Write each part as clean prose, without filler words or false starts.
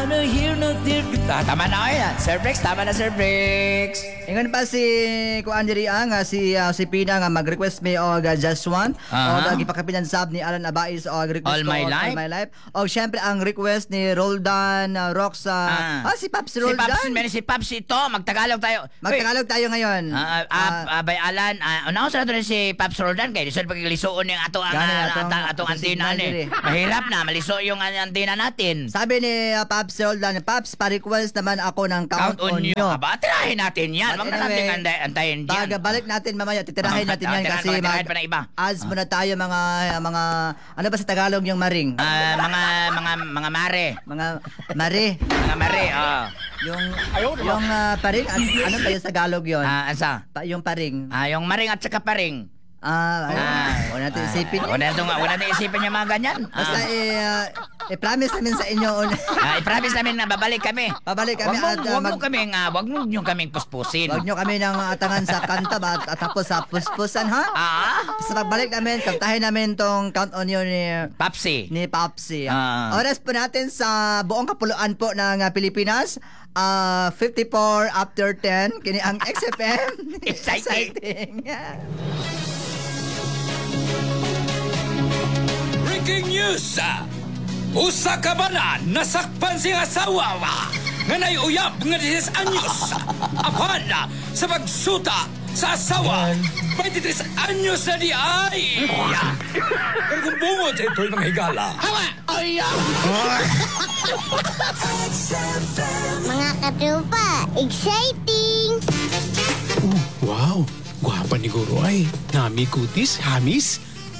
wanna hear no dear. Tama na yan. Sir Briggs, tama na Sir Briggs. Ingon pa si Kuan diri nga si Pina nga mag-request me og Just One o gipakapinan sab ni Alan Abais o request All My Life. All My Life. O syempre ang request ni Roldan Roxa. Si Paps Roldan. Si Paps ito, magtagalog tayo. Magtagalog tayo ngayon. Bay Alan, unaon sa nato si Paps Roldan kay lisod pagliglisuon yung atong antena ni. Mahirap na maliso yung antena natin. Sabi ni Paps Roldan, Paps, pa-request naman ako ng Count on You. Aba, tirahin natin yan. Huwag na natin antayin yan. Balik natin mamaya, titirahin natin yan kasi ads muna tayo mga ano ba sa Tagalog yung maring? Mga mare. Mga mare. Mga mare, Yung paring, ano ba yung sa Tagalog yun? Asa? Yung paring. Yung maring at saka paring. Huwag natin isipin. Huwag natin isipin yung mga ganyan. Basta i-promise namin sa inyo. I-promise namin na babalik kami. Babalik kami. Huwag nyo kaming puspusin. Huwag nyo kami nang atangan sa kanta ba at tapos sa puspusan, ha? Basta pagbalik namin, kantahin namin tong Count on You ni Papsi. Oras po natin sa buong kapuluan po ng Pilipinas. 54 after 10. Kini ang XFM. Exciting. Breaking news! Usa ka bana nasakpan siyang asawa nga naiuyab nga 16 anyos. Apan sa pagsuta sa asawa, 23 anyos na di ay. Pero kung bungod sa ito'y mga higala. Hawa! Mga katupa, exciting! Wow, gwapa ni Guro ay. Nami kutis, hamis.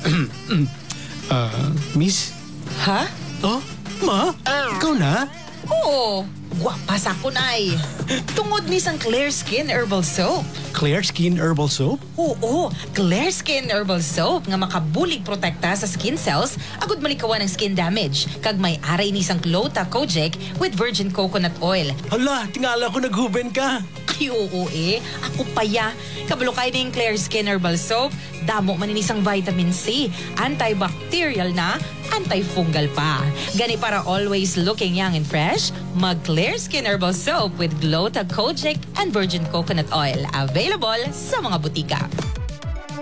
Miss? Ha? Oh, ma? Ikaw na? Oo, gwapa sa kunay. Tungod ni sang Clear Skin Herbal Soap. Clear Skin Herbal Soap? Oo, Clear Skin Herbal Soap nga makabulig protekta sa skin cells agud malikawan ng skin damage. Kag may aray ni sang Glota Kojic with virgin coconut oil. Hala, tingala ko naghuben ka. Ay, oo ako paya. Kabalo kay ning Clear Skin Herbal Soap, damo man ini sang vitamin C, antibacterial na, antifungal pa. Gani para always looking young and fresh, mag Clear Skin Herbal Soap with Glota Kojic and virgin coconut oil. Available sa mga butika.